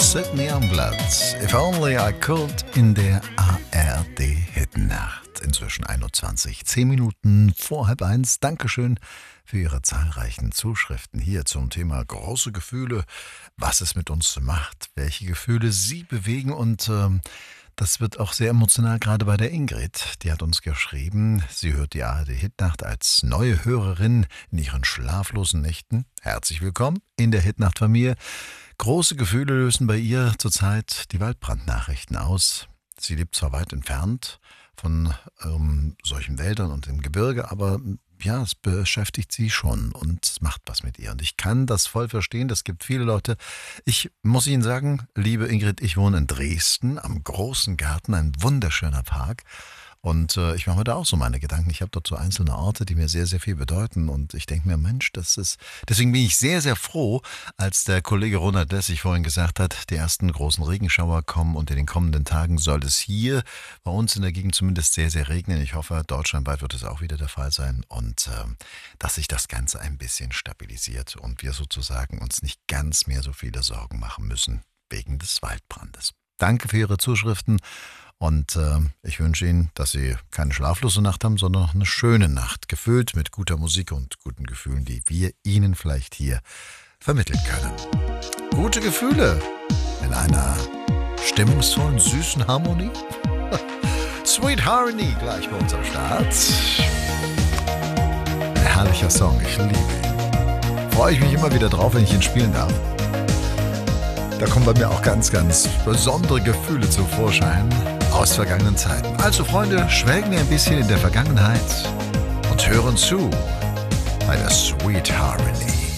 Sidney Youngblood. If Only I Could in der ARD Hitnacht. Inzwischen 21, 10 Minuten vor 12:30. Dankeschön für Ihre zahlreichen Zuschriften hier zum Thema große Gefühle, was es mit uns macht, welche Gefühle Sie bewegen und das wird auch sehr emotional, gerade bei der Ingrid. Die hat uns geschrieben, sie hört die ARD Hitnacht als neue Hörerin in ihren schlaflosen Nächten. Herzlich willkommen in der Hitnacht-Familie. Große Gefühle lösen bei ihr zurzeit die Waldbrandnachrichten aus. Sie lebt zwar weit entfernt von solchen Wäldern und dem Gebirge, aber ja, es beschäftigt sie schon und es macht was mit ihr. Und ich kann das voll verstehen, das gibt viele Leute. Ich muss Ihnen sagen, liebe Ingrid, ich wohne in Dresden am großen Garten, ein wunderschöner Park. Und ich mache mir da auch so meine Gedanken. Ich habe dort so einzelne Orte, die mir sehr, sehr viel bedeuten. Und ich denke mir, Mensch, deswegen bin ich sehr, sehr froh, als der Kollege Ronald Lessig vorhin gesagt hat, die ersten großen Regenschauer kommen und in den kommenden Tagen soll es hier bei uns in der Gegend zumindest sehr, sehr regnen. Ich hoffe, deutschlandweit wird es auch wieder der Fall sein und dass sich das Ganze ein bisschen stabilisiert und wir sozusagen uns nicht ganz mehr so viele Sorgen machen müssen wegen des Waldbrandes. Danke für Ihre Zuschriften. Und ich wünsche Ihnen, dass Sie keine schlaflose Nacht haben, sondern noch eine schöne Nacht, gefüllt mit guter Musik und guten Gefühlen, die wir Ihnen vielleicht hier vermitteln können. Gute Gefühle in einer stimmungsvollen, süßen Harmonie. Sweet Harmony gleich bei uns am Start. Ein herrlicher Song, ich liebe ihn. Freue ich mich immer wieder drauf, wenn ich ihn spielen darf. Da kommen bei mir auch ganz, ganz besondere Gefühle zum Vorschein aus vergangenen Zeiten. Also Freunde, schwelgen wir ein bisschen in der Vergangenheit und hören zu bei der Sweet Harmony.